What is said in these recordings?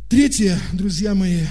Третье, друзья мои,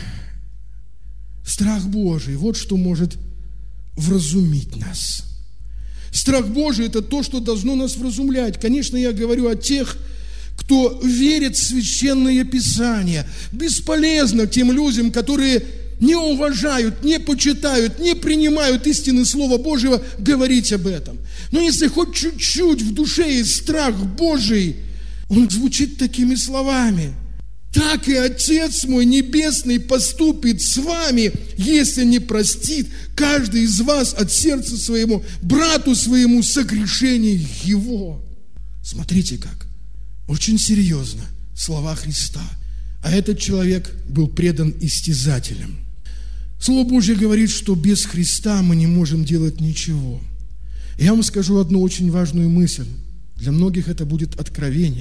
страх Божий. Вот что может вразумить нас. Страх Божий – это то, что должно нас вразумлять. Конечно, я говорю о тех, кто верит в Священное Писание. Бесполезно тем людям, которые не уважают, не почитают, не принимают истины Слова Божьего, говорить об этом. Но если хоть чуть-чуть в душе есть страх Божий, он звучит такими словами: «Так и Отец мой Небесный поступит с вами, если не простит каждый из вас от сердца своему, брату своему согрешение его». Смотрите как. Очень серьезно слова Христа. А этот человек был предан истязателям. Слово Божье говорит, что без Христа мы не можем делать ничего. И я вам скажу одну очень важную мысль. Для многих это будет откровение.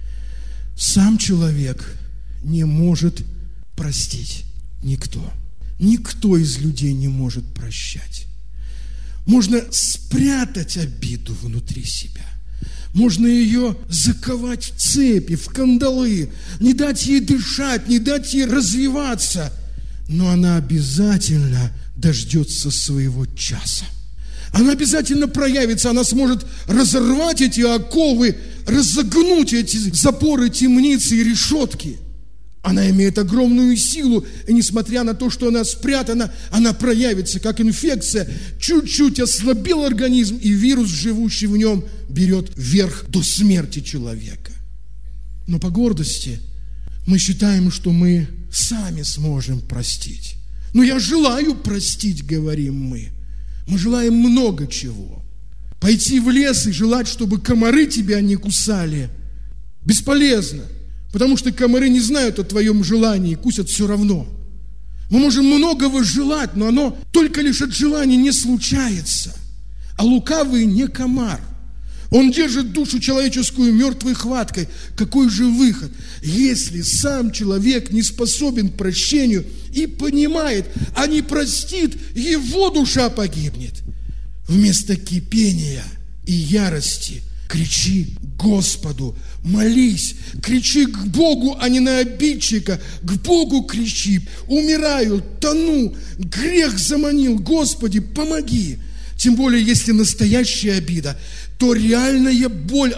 Сам человек не может простить. Никто. Никто из людей не может прощать. Можно спрятать обиду внутри себя. Можно ее заковать в цепи, в кандалы, не дать ей дышать, не дать ей развиваться. Но она обязательно дождется своего часа. Она обязательно проявится, она сможет разорвать эти оковы, разогнуть эти запоры, темницы и решетки. Она имеет огромную силу, и несмотря на то, что она спрятана, она проявится, как инфекция. Чуть-чуть ослабил организм, и вирус, живущий в нем, берет верх до смерти человека. Но по гордости мы считаем, что мы сами сможем простить. Но я желаю простить, говорим мы. Мы желаем много чего. Пойти в лес и желать, чтобы комары тебя не кусали, бесполезно. Потому что комары не знают о твоем желании, кусят все равно. Мы можем многого желать, но оно только лишь от желания не случается. А лукавый не комар. Он держит душу человеческую мертвой хваткой. Какой же выход? Если сам человек не способен к прощению и понимает, а не простит, его душа погибнет. Вместо кипения и ярости кричи Господу, молись, кричи к Богу, а не на обидчика. К Богу кричи: умираю, тону, грех заманил, Господи, помоги. Тем более, если настоящая обида, то реальная боль